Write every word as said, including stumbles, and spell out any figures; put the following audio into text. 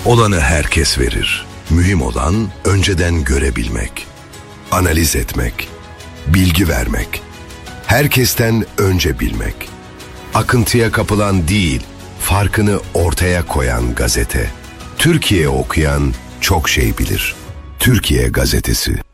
Olanı herkes verir. Mühim olan önceden görebilmek, analiz etmek, bilgi vermek, herkesten önce bilmek. Akıntıya kapılan değil, farkını ortaya koyan gazete. Türkiye okuyan çok şey bilir. Türkiye Gazetesi.